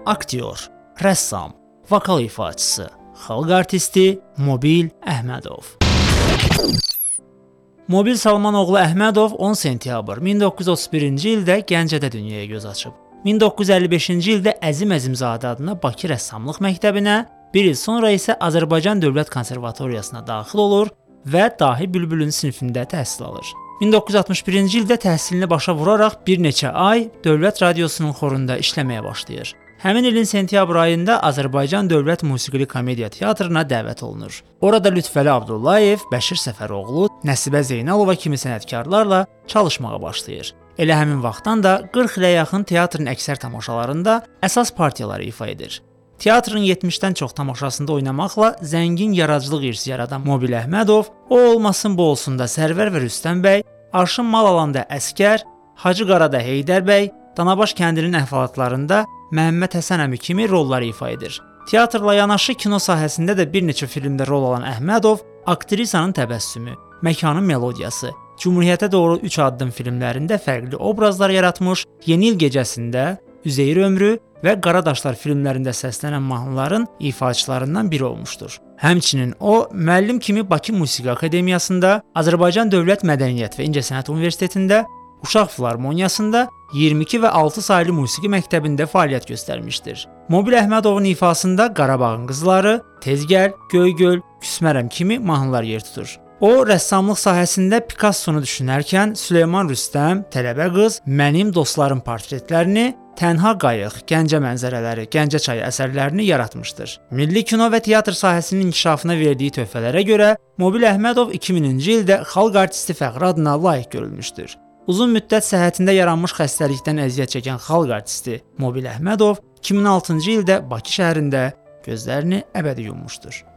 Aktyor, rəssam, vokal ifaçısı, xalq artisti Mobil Əhmədov. Mobil Salmanoğlu Əhmədov 10 sentyabr 1931-ci ildə Gəncədə dünyaya göz açıb. 1955-ci ildə Əzim Əzimzadə adına Bakı Rəssamlıq Məktəbinə, bir il sonra isə Azərbaycan Dövlət Konservatoriyasına daxil olur və Dahi Bülbülün sinifində təhsil alır. 1961-ci ildə təhsilini başa vuraraq bir neçə ay Dövlət Radiosunun xorunda işləməyə başlayır. Həmin ilin sentyabr ayında Azərbaycan Dövlət Musiqili Komediya Teatrına dəvət olunur. Orada Lütfəli Abdullayev, Bəşir Səfəroğlu, Nəsibə Zeynalova kimi sənətkarlarla çalışmağa başlayır. Elə həmin vaxtdan da 40 ilə yaxın teatrın əksər tamaşalarında əsas partiyaları ifa edir. Teatrın 70-dən çox tamaşasında oynamaqla zəngin yaradıcılıq irsi yaradan Mobil Əhmədov, O olmasın bu olsun da Sərvər və Rüstəm bəy, Arşın Mal alanda Əskər, Hacı Qarada Heydər bəy, Danabaş kəndinin əhvalatlarında Məhəmməd Həsən əmi kimi rolları ifa edir. Teatrla yanaşı kino sahəsində də bir neçə filmdə rol alan Əhmədov, Aktrisanın təbəssümü, Məkanın melodiyası, Cümhuriyyətə doğru 3 addım filmlərində fərqli obrazlar yaratmış, Yeni il gecəsində, Üzeyir ömrü və Qaradaşlar filmlərində səslənən mahnıların ifaçılarından biri olmuşdur. Həmçinin o, müəllim kimi Bakı Musiqi Akademiyasında, Azərbaycan Dövlət Mədəniyyət və İncəsənət Universitetində, Uşaq Filarmoniyasında, 22 və 6 saylı musiqi məktəbində fəaliyyət göstərmişdir. Mobil Əhmədovun ifasında Qarabağın qızları, Tezgəl, Göygöl, Küsmərəm kimi mahnılar yer tutur. O, rəssamlıq sahəsində Pikassonu düşünərkən Süleyman Rüstəm, Tələbə qız, Mənim dostlarım portretlərini, Tənha qayıq, Gəncə mənzərələri, Gəncə çayı əsərlərini yaratmışdır. Milli kino və teatr sahəsinin inkişafına verdiyi töhfələrə görə Mobil Əhmədov 2000-ci ildə xalq artisti fəxri adına layiq görülmüşdür. Uzun müddət səhhətində yaranmış xəstəlikdən əziyyət çəkən xalq artisti Mobil Əhmədov 2006-cı ildə Bakı şəhərində gözlərini əbədi yummuşdur.